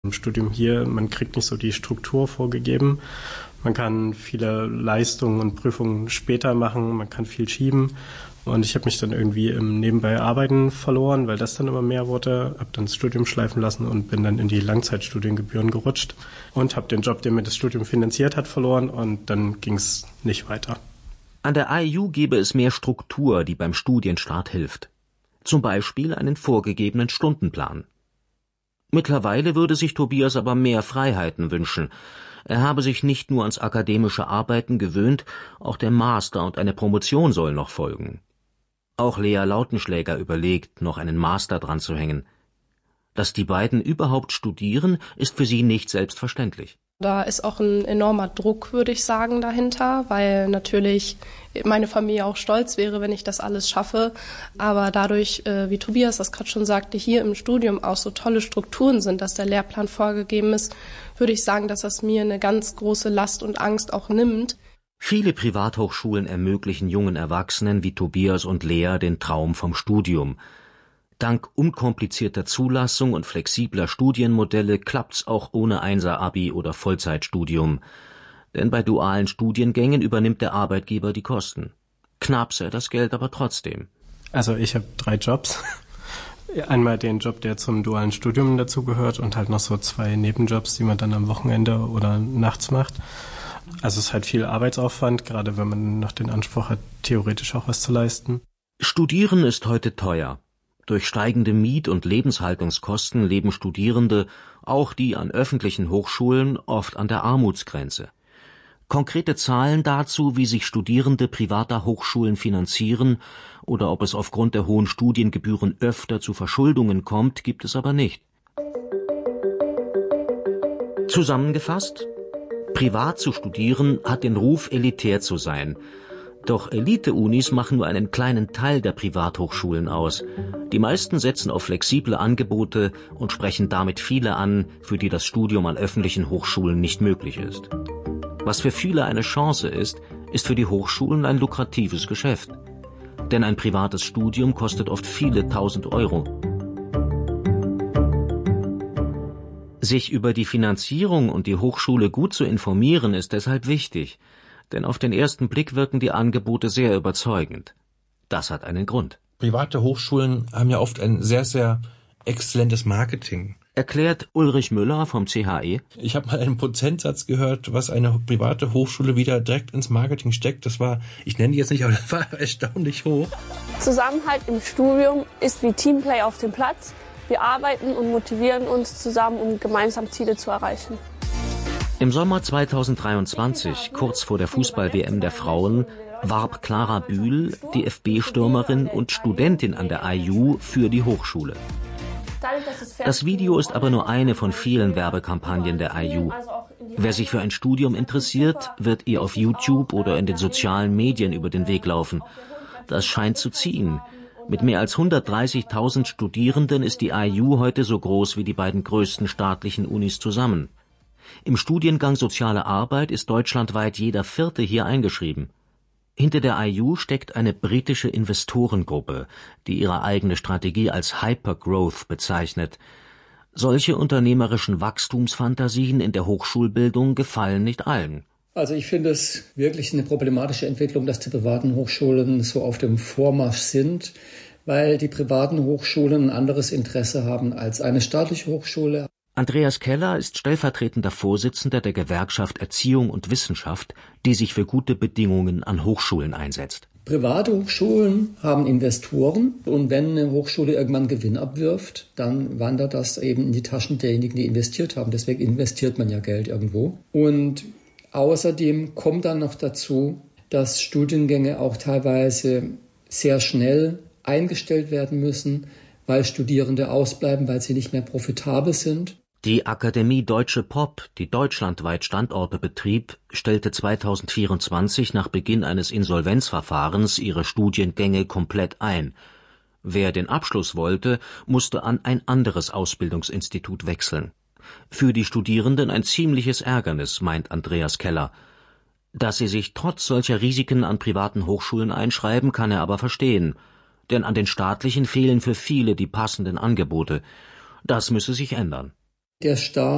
Im Studium hier, man kriegt nicht so die Struktur vorgegeben. Man kann viele Leistungen und Prüfungen später machen, man kann viel schieben. Und ich habe mich dann irgendwie im Nebenbei Arbeiten verloren, weil das dann immer mehr wurde. Habe dann das Studium schleifen lassen und bin dann in die Langzeitstudiengebühren gerutscht. Und habe den Job, der mir das Studium finanziert hat, verloren. Und dann ging es nicht weiter. An der IU gäbe es mehr Struktur, die beim Studienstart hilft. Zum Beispiel einen vorgegebenen Stundenplan. Mittlerweile würde sich Tobias aber mehr Freiheiten wünschen. Er habe sich nicht nur ans akademische Arbeiten gewöhnt, auch der Master und eine Promotion sollen noch folgen. Auch Lea Lautenschläger überlegt, noch einen Master dran zu hängen. Dass die beiden überhaupt studieren, ist für sie nicht selbstverständlich. Da ist auch ein enormer Druck, würde ich sagen, dahinter, weil natürlich meine Familie auch stolz wäre, wenn ich das alles schaffe. Aber dadurch, wie Tobias das gerade schon sagte, hier im Studium auch so tolle Strukturen sind, dass der Lehrplan vorgegeben ist, würde ich sagen, dass das mir eine ganz große Last und Angst auch nimmt. Viele Privathochschulen ermöglichen jungen Erwachsenen wie Tobias und Lea den Traum vom Studium. Dank unkomplizierter Zulassung und flexibler Studienmodelle klappt's auch ohne Einser-Abi oder Vollzeitstudium. Denn bei dualen Studiengängen übernimmt der Arbeitgeber die Kosten. Knapp sei das Geld aber trotzdem. Also ich habe 3 Jobs. Einmal den Job, der zum dualen Studium dazugehört und halt noch so 2 Nebenjobs, die man dann am Wochenende oder nachts macht. Also es ist halt viel Arbeitsaufwand, gerade wenn man noch den Anspruch hat, theoretisch auch was zu leisten. Studieren ist heute teuer. Durch steigende Miet- und Lebenshaltungskosten leben Studierende, auch die an öffentlichen Hochschulen, oft an der Armutsgrenze. Konkrete Zahlen dazu, wie sich Studierende privater Hochschulen finanzieren oder ob es aufgrund der hohen Studiengebühren öfter zu Verschuldungen kommt, gibt es aber nicht. Zusammengefasst: Privat zu studieren hat den Ruf, elitär zu sein. Doch Elite-Unis machen nur einen kleinen Teil der Privathochschulen aus. Die meisten setzen auf flexible Angebote und sprechen damit viele an, für die das Studium an öffentlichen Hochschulen nicht möglich ist. Was für viele eine Chance ist für die Hochschulen ein lukratives Geschäft. Denn ein privates Studium kostet oft viele tausend Euro. Sich über die Finanzierung und die Hochschule gut zu informieren, ist deshalb wichtig. Denn auf den ersten Blick wirken die Angebote sehr überzeugend. Das hat einen Grund. Private Hochschulen haben ja oft ein sehr, sehr exzellentes Marketing. Erklärt Ulrich Müller vom CHE. Ich habe mal einen Prozentsatz gehört, was eine private Hochschule wieder direkt ins Marketing steckt. Das war, ich nenne die jetzt nicht, aber das war erstaunlich hoch. Zusammenhalt im Studium ist wie Teamplay auf dem Platz. Wir arbeiten und motivieren uns zusammen, um gemeinsam Ziele zu erreichen. Im Sommer 2023, kurz vor der Fußball-WM der Frauen, warb Clara Bühl, DFB-Stürmerin und Studentin an der IU, für die Hochschule. Das Video ist aber nur eine von vielen Werbekampagnen der IU. Wer sich für ein Studium interessiert, wird ihr auf YouTube oder in den sozialen Medien über den Weg laufen. Das scheint zu ziehen. Mit mehr als 130.000 Studierenden ist die IU heute so groß wie die beiden größten staatlichen Unis zusammen. Im Studiengang Soziale Arbeit ist deutschlandweit jeder Vierte hier eingeschrieben. Hinter der IU steckt eine britische Investorengruppe, die ihre eigene Strategie als Hypergrowth bezeichnet. Solche unternehmerischen Wachstumsfantasien in der Hochschulbildung gefallen nicht allen. Also ich finde es wirklich eine problematische Entwicklung, dass die privaten Hochschulen so auf dem Vormarsch sind, weil die privaten Hochschulen ein anderes Interesse haben als eine staatliche Hochschule. Andreas Keller ist stellvertretender Vorsitzender der Gewerkschaft Erziehung und Wissenschaft, die sich für gute Bedingungen an Hochschulen einsetzt. Private Hochschulen haben Investoren und wenn eine Hochschule irgendwann Gewinn abwirft, dann wandert das eben in die Taschen derjenigen, die investiert haben. Deswegen investiert man ja Geld irgendwo. Und außerdem kommt dann noch dazu, dass Studiengänge auch teilweise sehr schnell eingestellt werden müssen, weil Studierende ausbleiben, weil sie nicht mehr profitabel sind. Die Akademie Deutsche Pop, die deutschlandweit Standorte betrieb, stellte 2024 nach Beginn eines Insolvenzverfahrens ihre Studiengänge komplett ein. Wer den Abschluss wollte, musste an ein anderes Ausbildungsinstitut wechseln. Für die Studierenden ein ziemliches Ärgernis, meint Andreas Keller. Dass sie sich trotz solcher Risiken an privaten Hochschulen einschreiben, kann er aber verstehen. Denn an den staatlichen fehlen für viele die passenden Angebote. Das müsse sich ändern. Der Staat